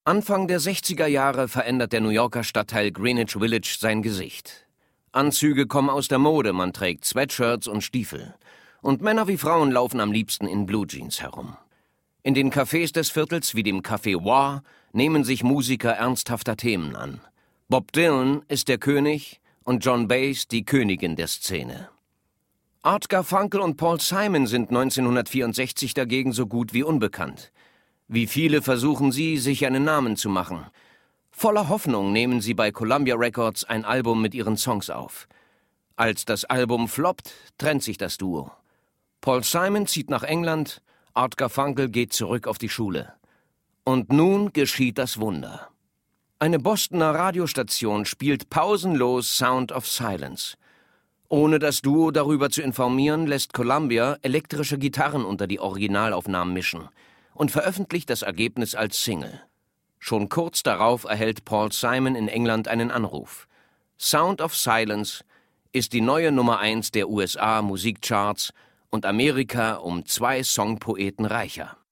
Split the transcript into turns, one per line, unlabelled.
Anfang der 60er Jahre verändert der New Yorker Stadtteil Greenwich Village sein Gesicht. Anzüge kommen aus der Mode, man trägt Sweatshirts und Stiefel. Und Männer wie Frauen laufen am liebsten in Blue Jeans herum. In den Cafés des Viertels wie dem Café War nehmen sich Musiker ernsthafter Themen an. Bob Dylan ist der König und Joan Baez die Königin der Szene. Art Garfunkel und Paul Simon sind 1964 dagegen so gut wie unbekannt. Wie viele versuchen sie, sich einen Namen zu machen. Voller Hoffnung nehmen sie bei Columbia Records ein Album mit ihren Songs auf. Als das Album floppt, trennt sich das Duo. Paul Simon zieht nach England, Art Garfunkel geht zurück auf die Schule. Und nun geschieht das Wunder. Eine Bostoner Radiostation spielt pausenlos Sound of Silence. Ohne das Duo darüber zu informieren, lässt Columbia elektrische Gitarren unter die Originalaufnahmen mischen und veröffentlicht das Ergebnis als Single. Schon kurz darauf erhält Paul Simon in England einen Anruf. Sound of Silence ist die neue Nummer 1 der USA-Musikcharts und Amerika um 2 Songpoeten reicher.